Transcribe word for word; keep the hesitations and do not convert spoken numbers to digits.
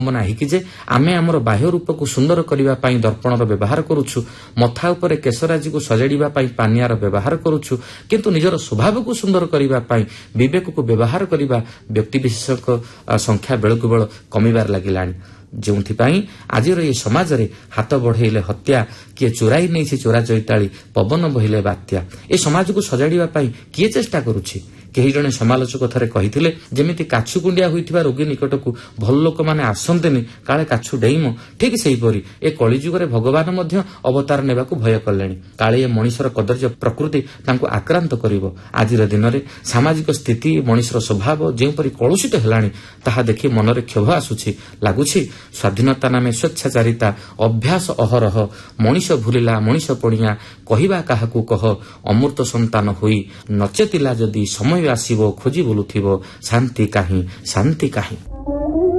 ନାହିଁ କି ଯେ ଆମେ ଆମର ବାହ୍ୟ ରୂପକୁ ସୁନ୍ଦର କରିବା ପାଇଁ ଦର୍ପଣର ବ୍ୟବହାର କରୁଛୁ, ମଥା ଉପରେ କେଶରାଜିକୁ ସଜାଡ଼ିବା ପାଇଁ ପାନିଆର ବ୍ୟବହାର କରୁଛୁ, କିନ୍ତୁ ନିଜର ସ୍ୱଭାବକୁ ସୁନ୍ଦର କରିବା ପାଇଁ ବିବେକକୁ ବ୍ୟବହାର କରିବା ବ୍ୟକ୍ତିବିଶେଷଙ୍କ ସଂଖ୍ୟା ବେଳକୁ ବେଳ କମିବାରେ ଲାଗିଲାଣି। ଯେଉଁଥିପାଇଁ ଆଜିର ଏହି ସମାଜରେ ହାତ ବଢ଼େଇଲେ ହତ୍ୟା, କିଏ ଚୋରାଇ ନେଇଛି ଚୋରା ଚୈତାଳି, ପବନ ବହିଲେ ବାତ୍ୟା। ଏ ସମାଜକୁ ସଜାଡ଼ିବା ପାଇଁ କିଏ ଚେଷ୍ଟା କରୁଛି? କେହି ଜଣେ ସମାଲୋଚକ ଥରେ କହିଥିଲେ, ଯେମିତି କାଛୁ କୁଣ୍ଡିଆ ହୋଇଥିବା ରୋଗୀ ନିକଟକୁ ଭଲ ଲୋକମାନେ ଆସନ୍ତେନି କାଳେ କାଛୁ ଡେଇଁମ, ଠିକ୍ ସେହିପରି ଏ କଳିଯୁଗରେ ଭଗବାନ ମଧ୍ୟ ଅବତାର ନେବାକୁ ଭୟ କଲେଣି। କାଳେ ଏ ମଣିଷର କଦର୍ଯ୍ୟ ପ୍ରକୃତି ତାଙ୍କୁ ଆକ୍ରାନ୍ତ କରିବ। ଆଜିର ଦିନରେ ସାମାଜିକ ସ୍ଥିତି, ମଣିଷର ସ୍ୱଭାବ ଯେଉଁପରି କଳୁଷିତ ହେଲାଣି, ତାହା ଦେଖି ମନରେ କ୍ଷୋଭ ଆସୁଛି। ଲାଗୁଛି ସ୍ୱାଧୀନତା ନାମେ ସ୍ୱେଚ୍ଛାଚାରିତା, ଅଭ୍ୟାସ ଅହରହ, ମଣିଷ ଭୁଲିଲା ମଣିଷ ପଣିଆ, କହିବା କାହାକୁ କହ ଅମୃତ ସନ୍ତାନ ହୋଇ, ନଚେତିଲା ଯଦି ସମୟ ଆସିବ ଖୋଜି ବୁଲୁଥିବ ଶାନ୍ତି କାହିଁ ଶାନ୍ତି କାହିଁ।